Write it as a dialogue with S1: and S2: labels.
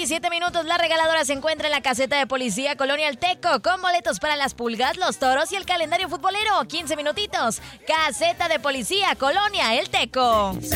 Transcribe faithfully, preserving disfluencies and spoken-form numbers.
S1: veintisiete minutos, la regaladora se encuentra en la caseta de policía Colonia El Teco con boletos para las Pulgas, los Toros y el calendario futbolero. quince minutitos, caseta de policía Colonia El Teco.